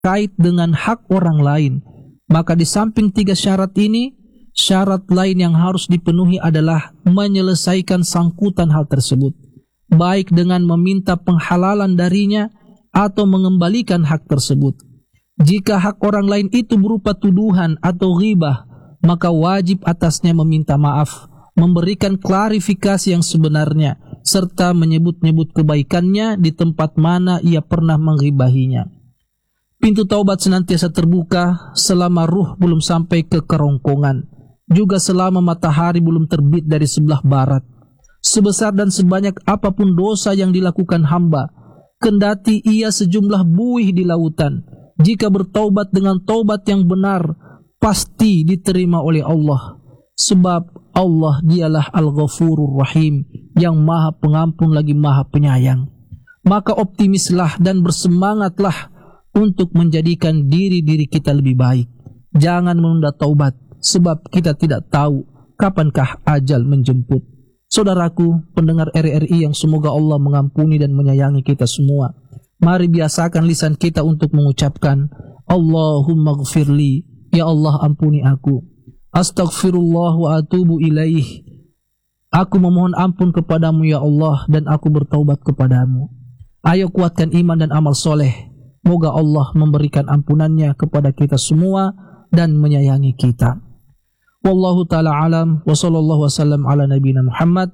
terkait dengan hak orang lain. Maka di samping 3 syarat ini, syarat lain yang harus dipenuhi adalah menyelesaikan sangkutan hal tersebut, baik dengan meminta penghalalan darinya atau mengembalikan hak tersebut. Jika hak orang lain itu berupa tuduhan atau ghibah, maka wajib atasnya meminta maaf, memberikan klarifikasi yang sebenarnya, serta menyebut-nyebut kebaikannya di tempat mana ia pernah menghibahinya. Pintu taubat senantiasa terbuka selama ruh belum sampai ke kerongkongan, juga selama matahari belum terbit dari sebelah barat. Sebesar dan sebanyak apapun dosa yang dilakukan hamba, kendati ia sejumlah buih di lautan, jika bertaubat dengan taubat yang benar, pasti diterima oleh Allah. Sebab Allah dialah Al-Ghafurur Rahim, yang maha pengampun lagi maha penyayang. Maka optimislah dan bersemangatlah untuk menjadikan diri-diri kita lebih baik. Jangan menunda taubat, sebab kita tidak tahu kapankah ajal menjemput. Saudaraku, pendengar RRI yang semoga Allah mengampuni dan menyayangi kita semua, mari biasakan lisan kita untuk mengucapkan Allahumma ghfirli, ya Allah ampuni aku. Astaghfirullah wa atubu ilaih, aku memohon ampun kepadamu ya Allah dan aku bertaubat kepadamu. Ayo kuatkan iman dan amal soleh. Moga Allah memberikan ampunannya kepada kita semua dan menyayangi kita. Wallahu ta'ala alam wa sallallahu wasallam ala nabiyina Muhammad